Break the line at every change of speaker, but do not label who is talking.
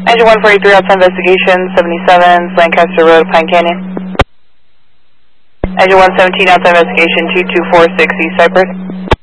Engine 143 outside investigation, 77, Lancaster Road, Pine Canyon. Engine 117 outside investigation, 2246 East Cypress.